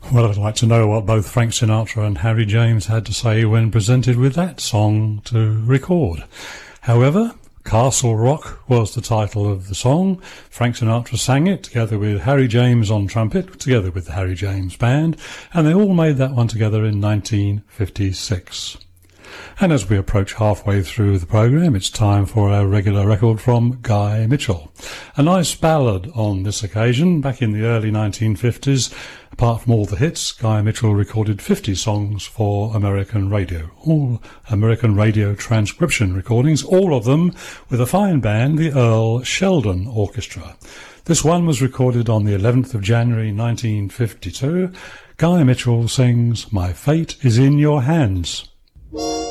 Well, I'd like to know what both Frank Sinatra and Harry James had to say when presented with that song to record. However, Castle Rock was the title of the song. Frank Sinatra sang it together with Harry James on trumpet, together with the Harry James Band, and they all made that one together in 1956. And as we approach halfway through the programme, it's time for our regular record from Guy Mitchell. A nice ballad on this occasion. Back in the early 1950s, apart from all the hits, Guy Mitchell recorded 50 songs for American radio. All American radio transcription recordings, all of them with a fine band, the Earl Sheldon Orchestra. This one was recorded on the 11th of January 1952. Guy Mitchell sings My Fate Is in Your Hands.